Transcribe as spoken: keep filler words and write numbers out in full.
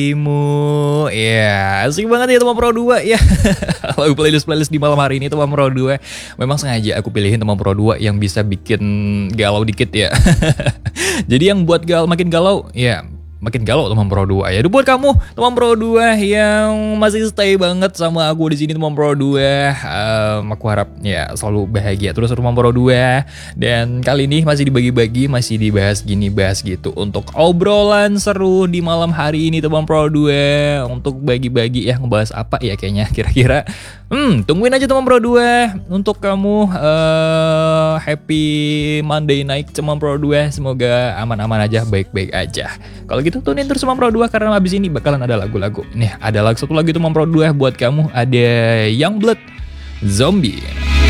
Imu, ya asik banget ya teman Pro dua ya. Lagu playlist-playlist di malam hari ini teman Pro dua. Memang sengaja aku pilihin teman Pro dua yang bisa bikin galau dikit ya. Jadi yang buat gal makin galau ya makin galau teman Pro dua ya. Itu buat kamu teman Pro dua yang masih stay banget sama aku di sini teman Pro dua. Um, aku harap ya selalu bahagia terus teman Pro dua. Dan kali ini masih dibagi-bagi, masih dibahas gini, bahas gitu untuk obrolan seru di malam hari ini teman Pro dua. Untuk bagi-bagi ya ngebahas apa ya kayaknya kira-kira. Hmm, tungguin aja teman Pro dua untuk kamu uh, happy Monday night teman Pro dua. Semoga aman-aman aja, baik-baik aja. Kalau gitu tunin terus teman Pro dua karena abis ini bakalan ada lagu-lagu. Nih, ada lagu satu lagi teman Pro dua buat kamu, ada Youngblood Zombie.